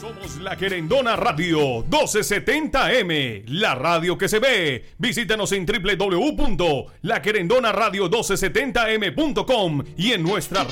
Somos La Querendona Radio 1270M, la radio que se ve. Visítanos en www.laquerendonaradio1270m.com y en nuestra